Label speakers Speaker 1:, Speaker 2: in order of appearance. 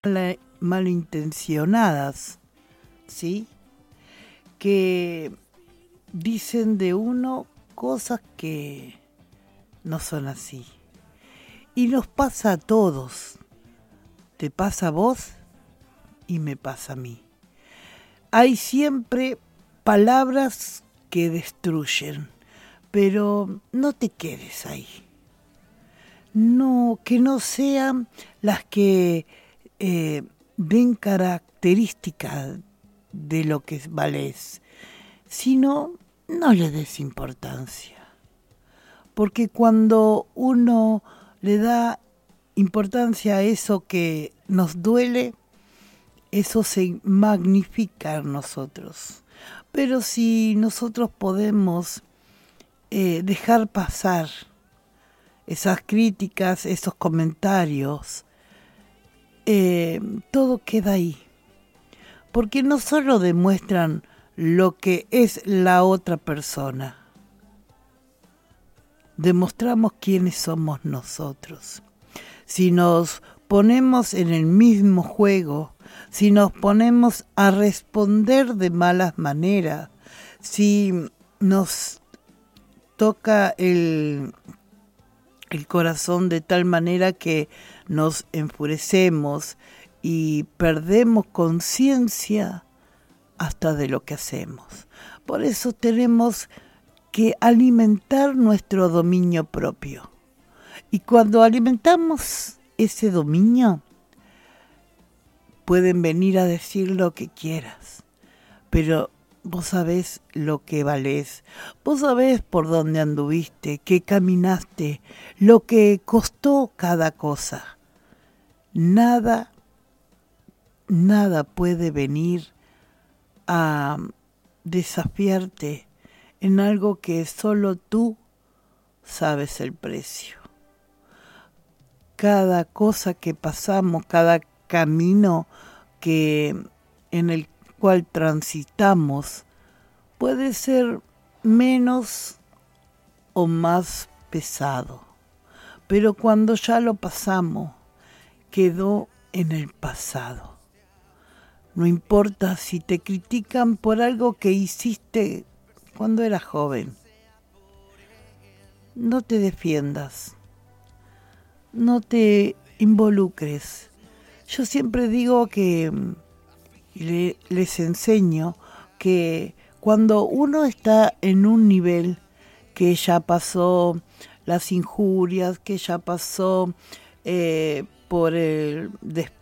Speaker 1: malintencionadas, ¿sí? Que dicen de uno cosas que no son así. Y nos pasa a todos. Te pasa a vos y me pasa a mí. Hay siempre palabras que destruyen, pero no te quedes ahí. No, que no sean las que den características de lo que valés, sino no le des importancia. Porque cuando uno le da importancia a eso que nos duele, eso se magnifica en nosotros. Pero si nosotros podemos dejar pasar esas críticas, esos comentarios, todo queda ahí. Porque no solo demuestran lo que es la otra persona, demostramos quiénes somos nosotros. Si nos ponemos en el mismo juego, si nos ponemos a responder de malas maneras, si nos toca el corazón de tal manera que nos enfurecemos y perdemos conciencia hasta de lo que hacemos. Por eso tenemos que alimentar nuestro dominio propio. Y cuando alimentamos ese dominio, pueden venir a decir lo que quieras, pero vos sabés lo que valés, vos sabés por dónde anduviste, qué caminaste, lo que costó cada cosa. Nada puede venir a desafiarte en algo que solo tú sabes el precio. Cada cosa que pasamos, cada camino en el cual transitamos, puede ser menos o más pesado. Pero cuando ya lo pasamos, quedó en el pasado. No importa si te critican por algo que hiciste cuando eras joven. No te defiendas. No te involucres. Yo siempre digo que les enseño que cuando uno está en un nivel que ya pasó las injurias, que ya pasó por el desprecio,